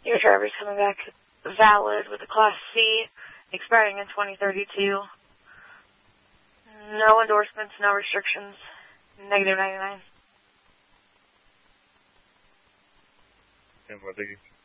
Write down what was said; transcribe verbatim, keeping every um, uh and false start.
Your driver's coming back valid with a Class C, expiring in twenty thirty-two. No endorsements, no restrictions. Negative ninety-nine. And what are you?